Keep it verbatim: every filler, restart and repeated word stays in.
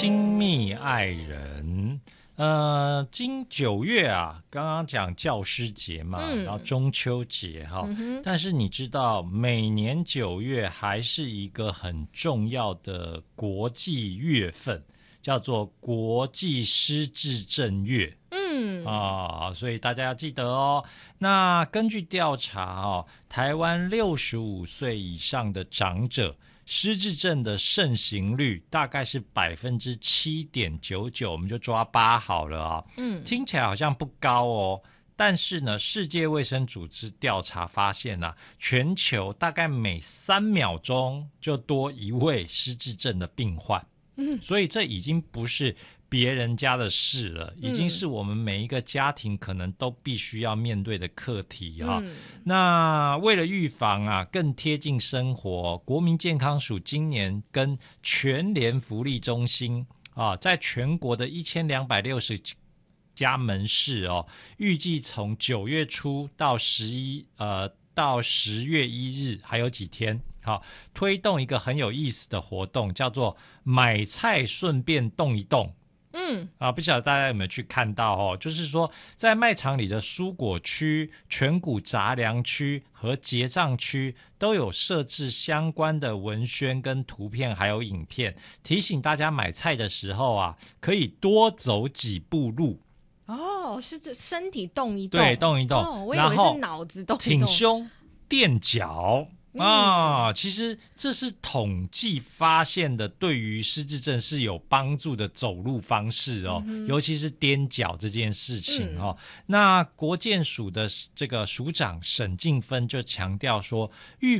亲密爱人。呃，今九月啊，刚刚讲教师节嘛，嗯、然后中秋节哈、嗯，但是你知道，每年九月还是一个很重要的国际月份，叫做国际失智症月。嗯啊，所以大家要记得哦。那根据调查哦，台湾六十五岁以上的长者，失智症的盛行率大概是百分之七点九九，我们就抓八好了啊、哦。嗯，听起来好像不高哦，但是呢，世界卫生组织调查发现啊，全球大概每三秒钟就多一位失智症的病患。嗯，所以这已经不是别人家的事了，已经是我们每一个家庭可能都必须要面对的课题哈、嗯。那为了预防啊，更贴近生活，国民健康署今年跟全联福利中心啊，在全国的一千两百六十家门市哦，预计从九月初到十一呃到十月一日还有几天。好，推动一个很有意思的活动，叫做买菜顺便动一动。嗯，啊，不晓得大家有没有去看到哦？就是说，在卖场里的蔬果区、全谷杂粮区和结账区都有设置相关的文宣跟图片，还有影片，提醒大家买菜的时候啊，可以多走几步路。 哦，是这身体动一动， 对，动一动， 哦、我以为是脑子动一动， 挺胸、垫脚。啊、嗯，其实这是统计发现的，对于失智症是有帮助的走路方式哦，嗯、尤其是踮脚这件事情哦。嗯、那国健署的这个署长沈静芬就强调说，预